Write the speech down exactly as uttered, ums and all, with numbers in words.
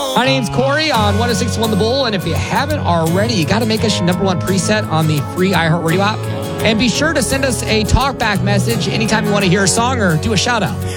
My name's Corey on one oh six point one The Bull, and if you haven't already, you got to make us your number one preset on the free iHeartRadio app. And be sure to send us a talkback message anytime you want to hear a song or do a shout-out.